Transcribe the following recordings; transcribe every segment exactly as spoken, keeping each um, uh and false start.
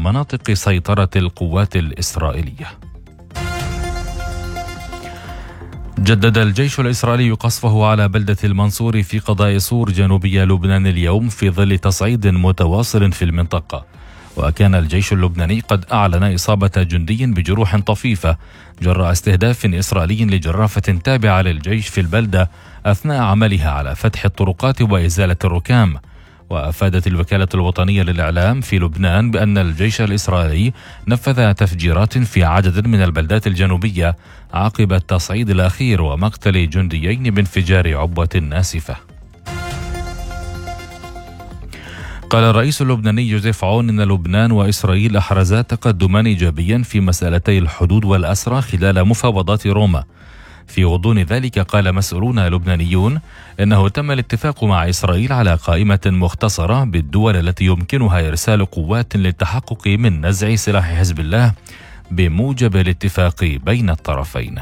مناطق سيطرة القوات الإسرائيلية. جدد الجيش الإسرائيلي قصفه على بلدة المنصور في قضاء صور جنوبي لبنان اليوم في ظل تصعيد متواصل في المنطقة. وكان الجيش اللبناني قد أعلن إصابة جندي بجروح طفيفة جراء استهداف إسرائيلي لجرافة تابعة للجيش في البلدة أثناء عملها على فتح الطرقات وإزالة الركام. وأفادت الوكالة الوطنية للإعلام في لبنان بأن الجيش الإسرائيلي نفذ تفجيرات في عدد من البلدات الجنوبية عقب التصعيد الأخير ومقتل جنديين بانفجار عبوة ناسفة. قال الرئيس اللبناني جوزيف عون إن لبنان وإسرائيل أحرزا تقدما إيجابيا في مسألتي الحدود والأسرى خلال مفاوضات روما. في غضون ذلك قال مسؤولون لبنانيون إنه تم الاتفاق مع إسرائيل على قائمة مختصرة بالدول التي يمكنها إرسال قوات للتحقق من نزع سلاح حزب الله بموجب الاتفاق بين الطرفين.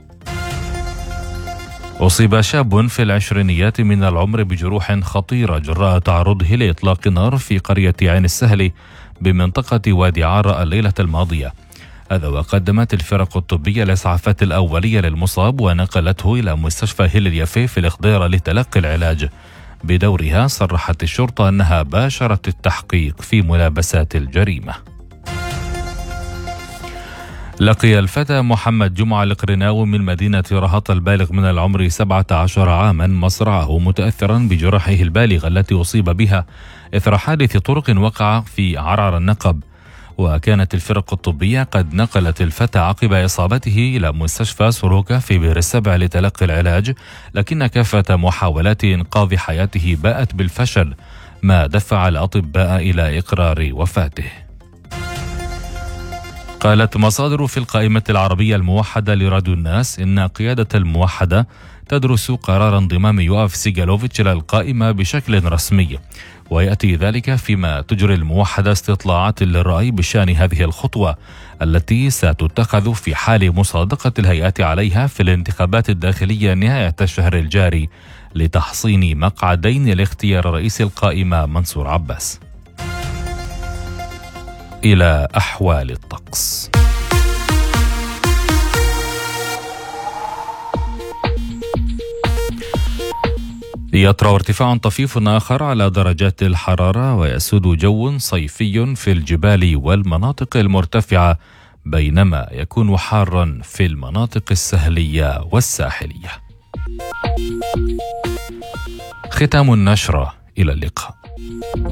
أصيب شاب في العشرينيات من العمر بجروح خطيرة جراء تعرضه لإطلاق نار في قرية عين السهل بمنطقة وادي عارة الليلة الماضية. هذا وقدمت الفرق الطبية الإسعافات الأولية للمصاب ونقلته إلى مستشفى هيل اليافي في الإخضيرة لتلقي العلاج. بدورها صرحت الشرطة أنها باشرت التحقيق في ملابسات الجريمة. لقي الفتى محمد جمعة القرناوي من مدينة رهط البالغ من العمر سبعة عشر عاما مصرعه متأثرا بجرحه البالغة التي أصيب بها إثر حادث طرق وقع في عرعر النقب. وكانت الفرق الطبية قد نقلت الفتى عقب إصابته إلى مستشفى سروكا في بئر السبع لتلقي العلاج، لكن كافة محاولات إنقاذ حياته باءت بالفشل، ما دفع الأطباء إلى إقرار وفاته. قالت مصادر في القائمة العربية الموحدة لراديو الناس إن قيادة الموحدة تدرس قرار انضمام يوآف سيغالوفيتش إلى القائمة بشكل رسمي، ويأتي ذلك فيما تجري الموحدة استطلاعات للرأي بشأن هذه الخطوة التي ستتخذ في حال مصادقة الهيئات عليها في الانتخابات الداخلية نهاية الشهر الجاري لتحصين مقعدين لاختيار رئيس القائمة منصور عباس. إلى أحوال الطقس. يطرأ ارتفاع طفيف آخر على درجات الحرارة ويسود جو صيفي في الجبال والمناطق المرتفعة، بينما يكون حارا في المناطق السهلية والساحلية. ختام النشرة، إلى اللقاء.